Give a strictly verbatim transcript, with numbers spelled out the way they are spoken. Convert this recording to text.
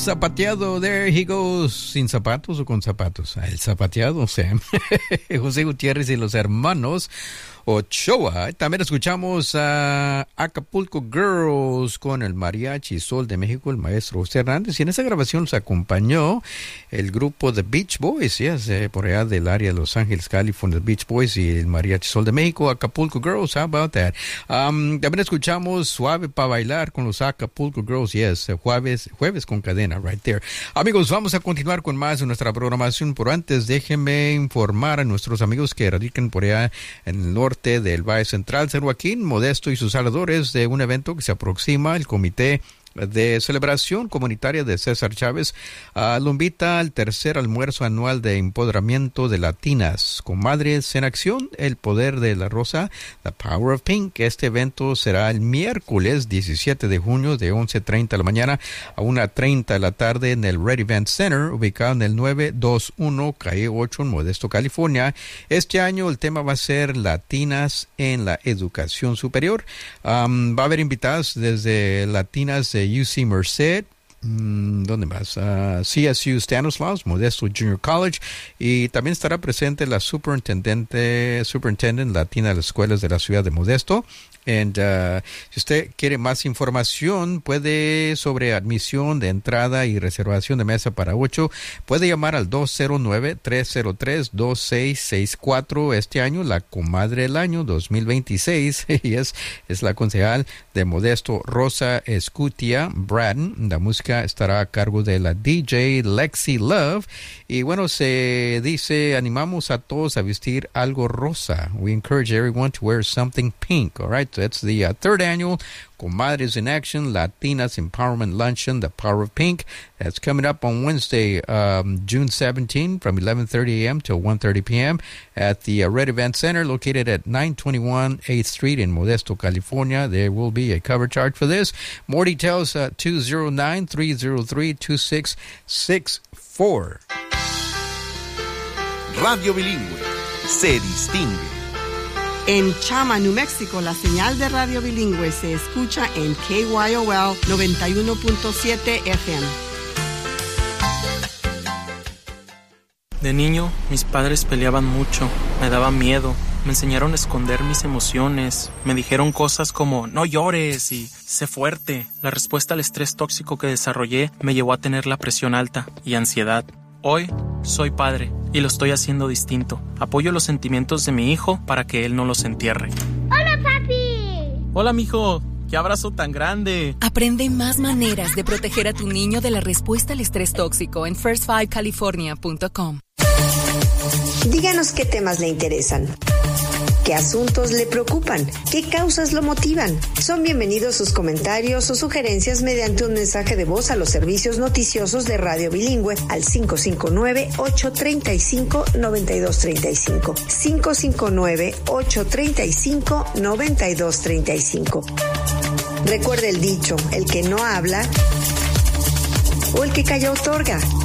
zapateado, there he goes. ¿Sin zapatos o con zapatos? El zapateado, o sea, José Gutiérrez y los hermanos Ochoa. También escuchamos a Acapulco Girls con el Mariachi Sol de México, el maestro José Hernández. Y en esa grabación nos acompañó el grupo The Beach Boys, yes, eh, por allá del área de Los Ángeles, California, The Beach Boys y el Mariachi Sol de México, Acapulco Girls. How about that? Um, también escuchamos Suave para bailar con los Acapulco Girls, yes, jueves, jueves con cadena, right there. Amigos, vamos a continuar con más de nuestra programación, pero antes déjenme informar a nuestros amigos que radican por allá en el norte del Valle Central, San Joaquín, Modesto y sus alrededores, de un evento que se aproxima. El Comité de Celebración Comunitaria de César Chávez uh, lo invita al tercer almuerzo anual de empoderamiento de latinas. Comadres en acción, el poder de la rosa, the power of pink. Este evento será el miércoles diecisiete de junio de once treinta de la mañana a una treinta de la tarde en el Red Event Center, ubicado en el novecientos veintiuno calle ocho en Modesto, California. Este año el tema va a ser Latinas en la Educación Superior. Um, va a haber invitadas desde latinas de U C Merced, ¿dónde más? Uh, C S U Stanislaus, Modesto Junior College, y también estará presente la superintendente, superintendent latina de las escuelas de la ciudad de Modesto. And, uh, si usted quiere más información, puede sobre admisión de entrada y reservación de mesa para ocho, puede llamar al dos cero nueve, tres cero tres, dos seis seis cuatro. Este año, la comadre del año dos mil veintiséis, y es, es la concejal de Modesto, Rosa Escutia Braden. La música estará a cargo de la D J Lexi Love. Y bueno, se dice, animamos a todos a vestir algo rosa. We encourage everyone to wear something pink, all right? So it's the uh, third annual Comadres in Action Latinas Empowerment Luncheon, The Power of Pink. That's coming up on Wednesday, um, June seventeenth from eleven thirty a.m. till one thirty p.m. at the uh, Red Event Center located at nine twenty-one eighth Street in Modesto, California. There will be a cover charge for this. More details at two zero nine, three zero three, two six six four. Radio Bilingüe se distingue. En Chama, New Mexico, la señal de Radio Bilingüe se escucha en K Y O L noventa y uno punto siete F M. De niño, mis padres peleaban mucho, me daba miedo, me enseñaron a esconder mis emociones, me dijeron cosas como no llores y sé fuerte. La respuesta al estrés tóxico que desarrollé me llevó a tener la presión alta y ansiedad. Hoy soy padre y lo estoy haciendo distinto. Apoyo los sentimientos de mi hijo para que él no los entierre. ¡Hola, papi! Hola, mijo. ¡Qué abrazo tan grande! Aprende más maneras de proteger a tu niño de la respuesta al estrés tóxico en first five california punto com. Díganos qué temas le interesan. ¿Qué asuntos le preocupan? ¿Qué causas lo motivan? Son bienvenidos sus comentarios o sugerencias mediante un mensaje de voz a los servicios noticiosos de Radio Bilingüe al cinco cinco nueve, ocho tres cinco, nueve dos tres cinco. cinco cinco nueve, ocho tres cinco, nueve dos tres cinco. Recuerde el dicho, el que no habla o el que calla otorga.